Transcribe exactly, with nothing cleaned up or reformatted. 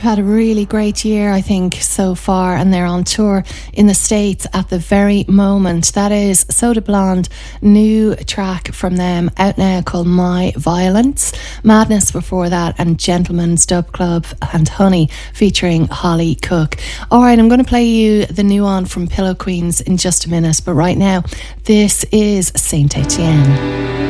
had a really great year, I think, so far, and they're on tour in the States at the very moment. That is Soda Blonde, new track from them out now called My Violence. Madness before that, and Gentleman's Dub Club and Honey featuring Holly Cook. Alright, I'm going to play you the new one from Pillow Queens in just a minute, but right now, this is Saint Etienne.